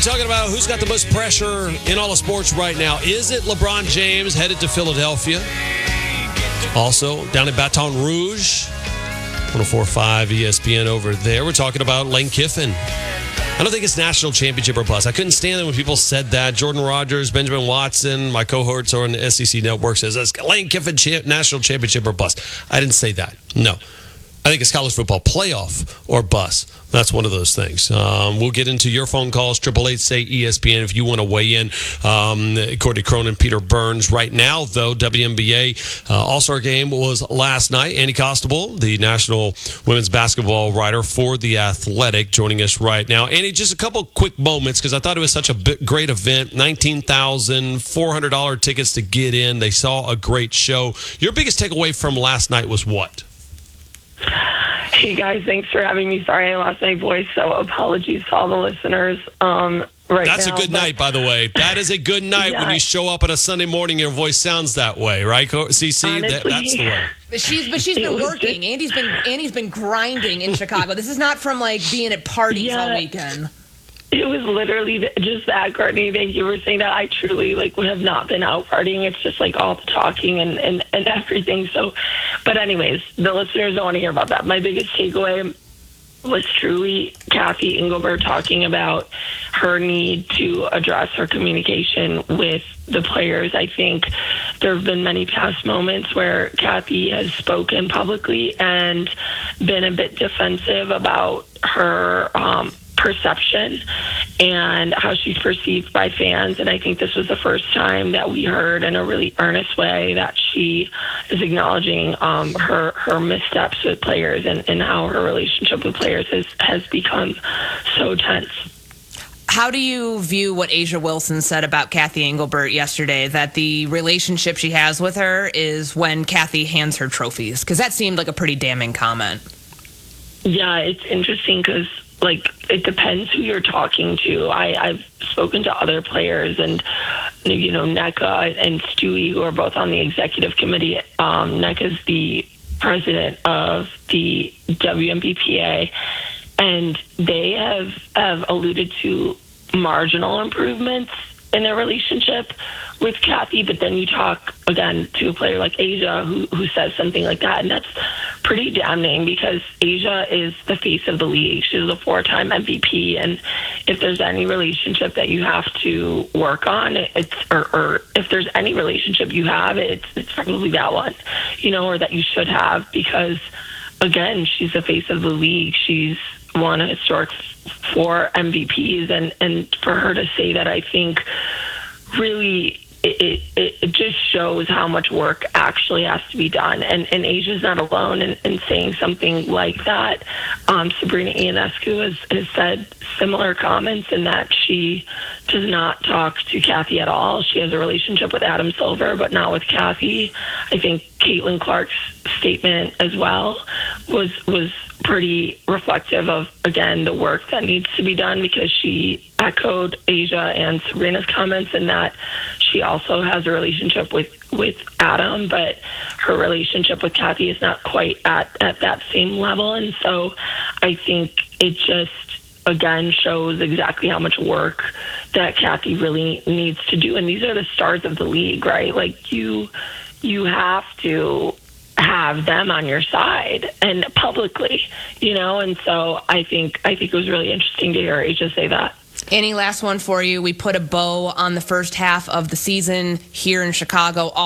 talking about who's got the most pressure in all of sports right now. Is it LeBron James headed to Philadelphia? Also, down in Baton Rouge, 104.5 ESPN over there. We're talking about Lane Kiffin. I don't think it's national championship or bust. I couldn't stand it when people said that. Jordan Rogers, Benjamin Watson, my cohorts on the SEC Network says, Lane Kiffin national championship or bust. I didn't say that. No. I think it's college football playoff or bust. That's one of those things. We'll get into your phone calls, 888-SAY-ESPN, if you want to weigh in. Courtney Cronin, Peter Burns. Right now, though, WNBA All-Star Game was last night. Annie Costabile, the national women's basketball writer for The Athletic, joining us right now. Annie, just a couple quick moments, because I thought it was such a great event. $19,400 tickets to get in. They saw a great show. Your biggest takeaway from last night was what? Hey, guys, thanks for having me. Sorry I lost my voice, so apologies to all the listeners. That's a good night, by the way. That is a good night when you show up on a Sunday morning, your voice sounds that way, right, CC? Honestly, that's the way. But she's been working. Annie's been grinding in Chicago. This is not from, like, being at parties all weekend. It was literally just that, Courtney. Thank you for saying that. I truly would have not been out partying. It's just all the talking and everything. So, but anyways, the listeners don't want to hear about that. My biggest takeaway was truly Cathy Engelbert talking about her need to address her communication with the players. I think there have been many past moments where Cathy has spoken publicly and been a bit defensive about her perception and how she's perceived by fans. And I think this was the first time that we heard in a really earnest way that she is acknowledging her missteps with players and how her relationship with players has become so tense. How do you view what A'ja Wilson said about Cathy Engelbert yesterday, that the relationship she has with her is when Cathy hands her trophies? Because that seemed like a pretty damning comment. Yeah, it's interesting because it depends who you're talking to. I've spoken to other players and, Nneka and Stewie, who are both on the executive committee. Nneka's the president of the WNBPA, and they have alluded to marginal improvements in their relationship with Cathy, but then you talk again to a player like A'ja who says something like that, and that's pretty damning because A'ja is the face of the league. She's a 4-time MVP, and if there's any relationship that you have to work on, or if there's any relationship you have, it's probably that one, or that you should have, because again, she's the face of the league. She's won a historic 4 MVPs, and for her to say that, I think really it just shows how much work actually has to be done. And A'ja's not alone in saying something like that. Sabrina Ionescu has said similar comments in that she does not talk to Cathy at all. She has a relationship with Adam Silver, but not with Cathy. I think Caitlin Clark's statement as well was pretty reflective of, again, the work that needs to be done, because she echoed A'ja and Sabrina's comments in that she also has a relationship with Adam, but her relationship with Cathy is not quite at that same level. And so I think it just, again, shows exactly how much work that Cathy really needs to do. And these are the stars of the league, right? You have to have them on your side and publicly, and so I think it was really interesting to hear A'ja say that. Annie, last one for you. We put a bow on the first half of the season here in Chicago.